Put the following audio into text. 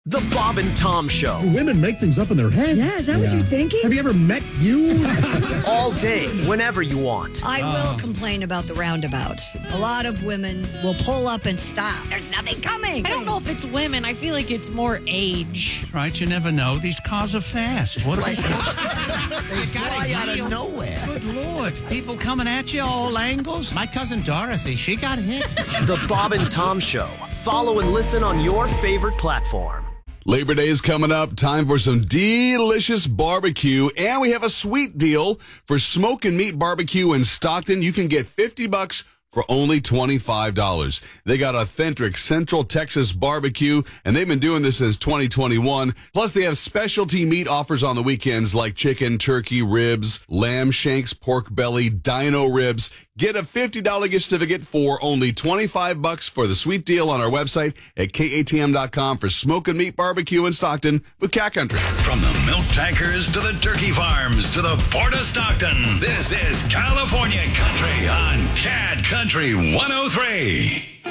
The Bob and Tom Show. Women make things up in their head. Yeah, is that what you're thinking? Have you ever met you? All day, whenever you want. I will complain about the roundabouts. A lot of women will pull up and stop. There's nothing coming. I don't know if it's women. I feel like it's more age. Right, you never know. These cars are fast. What They fly out of nowhere. Good Lord. People coming at you all angles. My cousin Dorothy, she got hit. The Bob and Tom Show. Follow and listen on your favorite platform. Labor Day is coming up. Time for some delicious barbecue. And we have a sweet deal for Smoke and Meat Barbecue in Stockton. You can get $50 for only $25. They got authentic Central Texas barbecue, and they've been doing this since 2021. Plus, they have specialty meat offers on the weekends like chicken, turkey, ribs, lamb shanks, pork belly, dino ribs. Get a $50 gift certificate for only $25 for the sweet deal on our website at KATM.com for Smoke and Meat Barbecue in Stockton with Cat Country. From the milk tankers to the turkey farms to the Port of Stockton, this is California Country on Cat Country 103.